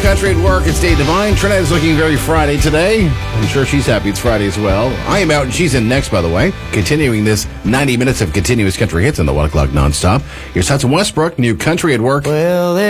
Country at Work. It's Dave Devine. Trinidad is looking very Friday today. I'm sure she's happy it's Friday as well. I am out and she's in next, by the way. Continuing this 90 minutes of continuous country hits on the 1 o'clock nonstop. Here's Hudson Westbrook, new Country at Work. Well,